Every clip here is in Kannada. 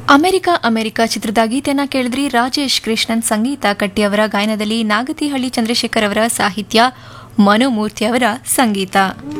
ಅಮೆರಿಕ ಅಮೆರಿಕ ಚಿತ್ರದ ಗೀತೆಯನ್ನ ಕೇಳಿದ್ರಿ. ರಾಜೇಶ್ ಕೃಷ್ಣನ್ ಸಂಗೀತ ಕಟ್ಟಿಯವರ ಗಾಯನದಲ್ಲಿ ನಾಗತಿಹಳ್ಳಿ ಚಂದ್ರಶೇಖರ್ ಅವರ ಸಾಹಿತ್ಯ, ಮನೋಮೂರ್ತಿ ಅವರ ಸಂಗೀತ.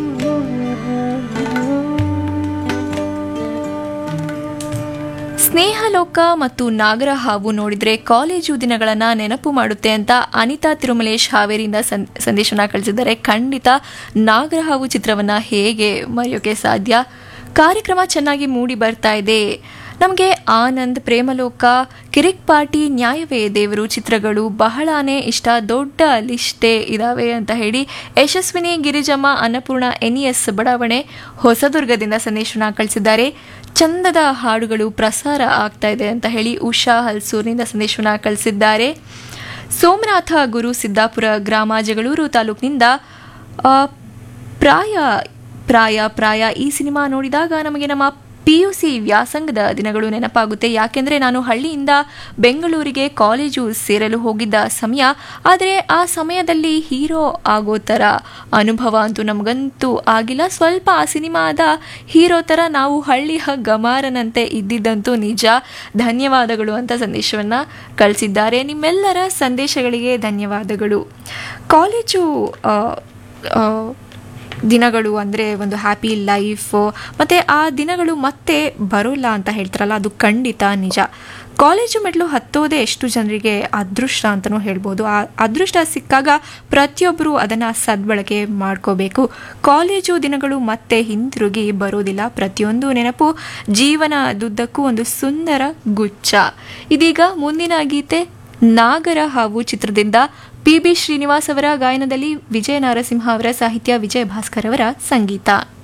ಸ್ನೇಹಲೋಕ ಮತ್ತು ನಾಗರಹಾವು ನೋಡಿದ್ರೆ ಕಾಲೇಜು ದಿನಗಳನ್ನ ನೆನಪು ಮಾಡುತ್ತೆ ಅಂತ ಅನಿತಾ ತಿರುಮಲೇಶ್ ಹಾವೇರಿಯಿಂದ ಸಂದೇಶನ ಕಳಿಸಿದ್ದಾರೆ. ಖಂಡಿತ ನಾಗರಹಾವು ಚಿತ್ರವನ್ನ ಹೇಗೆ ಮರೆಯೋಕೆ ಸಾಧ್ಯ. ಕಾರ್ಯಕ್ರಮ ಚೆನ್ನಾಗಿ ಮೂಡಿ ಬರ್ತಾ ಇದೆ. ನಮಗೆ ಆನಂದ್, ಪ್ರೇಮಲೋಕ, ಕಿರಿಕ್ ಪಾರ್ಟಿ, ನ್ಯಾಯವೇ ದೇವರು ಚಿತ್ರಗಳು ಬಹಳಾನೇ ಇಷ್ಟ. ದೊಡ್ಡ ಲಿಸ್ಟೇ ಇದಾವೆ ಅಂತ ಹೇಳಿ ಯಶಸ್ವಿನಿ ಗಿರಿಜಮ್ಮ ಅನ್ನಪೂರ್ಣ NES ಬಡಾವಣೆ ಹೊಸದುರ್ಗದಿಂದ ಸಂದೇಶನ ಕಳಿಸಿದ್ದಾರೆ. ಚಂದದ ಹಾಡುಗಳು ಪ್ರಸಾರ ಆಗ್ತಾ ಇದೆ ಅಂತ ಹೇಳಿ ಉಷಾ ಹಲ್ಸೂರಿನಿಂದ ಸಂದೇಶನ ಕಳಿಸಿದ್ದಾರೆ. ಸೋಮನಾಥ ಗುರು ಸಿದ್ದಾಪುರ ಗ್ರಾಮ, ಜಗಳೂರು ತಾಲೂಕಿನಿಂದ ಪ್ರಾಯ ಈ ಸಿನಿಮಾ ನೋಡಿದಾಗ ನಮಗೆ ನಮ್ಮ PUC ವ್ಯಾಸಂಗದ ದಿನಗಳು ನೆನಪಾಗುತ್ತೆ. ಯಾಕೆಂದರೆ ನಾನು ಹಳ್ಳಿಯಿಂದ ಬೆಂಗಳೂರಿಗೆ ಕಾಲೇಜು ಸೇರಲು ಹೋಗಿದ್ದ ಸಮಯ. ಆದರೆ ಆ ಸಮಯದಲ್ಲಿ ಹೀರೋ ಆಗೋ ಥರ ಅನುಭವ ಅಂತೂ ನಮಗಂತೂ ಆಗಿಲ್ಲ. ಸ್ವಲ್ಪ ಆ ಸಿನಿಮಾದ ಹೀರೋ ಥರ ನಾವು ಹಳ್ಳಿಯ ಗಮಾರನಂತೆ ಇದ್ದಿದ್ದಂತೂ ನಿಜ. ಧನ್ಯವಾದಗಳು ಅಂತ ಸಂದೇಶವನ್ನು ಕಳಿಸಿದ್ದಾರೆ. ನಿಮ್ಮೆಲ್ಲರ ಸಂದೇಶಗಳಿಗೆ ಧನ್ಯವಾದಗಳು. ಕಾಲೇಜು ದಿನಗಳು ಅಂದರೆ ಒಂದು ಹ್ಯಾಪಿ ಲೈಫ್, ಮತ್ತು ಆ ದಿನಗಳು ಮತ್ತೆ ಬರೋಲ್ಲ ಅಂತ ಹೇಳ್ತಾರಲ್ಲ, ಅದು ಖಂಡಿತ ನಿಜ. ಕಾಲೇಜು ಮೆಟ್ಲು ಹತ್ತೋದೇ ಎಷ್ಟು ಜನರಿಗೆ ಅದೃಷ್ಟ ಅಂತಲೂ ಹೇಳ್ಬೋದು. ಆ ಅದೃಷ್ಟ ಸಿಕ್ಕಾಗ ಪ್ರತಿಯೊಬ್ಬರು ಅದನ್ನು ಸದ್ಬಳಕೆ ಮಾಡ್ಕೋಬೇಕು. ಕಾಲೇಜು ದಿನಗಳು ಮತ್ತೆ ಹಿಂದಿರುಗಿ ಬರೋದಿಲ್ಲ. ಪ್ರತಿಯೊಂದು ನೆನಪು ಜೀವನದುದ್ದಕ್ಕೂ ಒಂದು ಸುಂದರ ಗುಚ್ಛ. ಇದೀಗ ಮುಂದಿನ ಗೀತೆ ನಾಗರಹಾವು ಚಿತ್ರದಿಂದ PB ಶ್ರೀನಿವಾಸ್ ಅವರ ಗಾಯನದಲ್ಲಿ ವಿಜಯ ನರಸಿಂಹ ಅವರ ಸಾಹಿತ್ಯ, ವಿಜಯ ಭಾಸ್ಕರ್ ಅವರ ಸಂಗೀತ.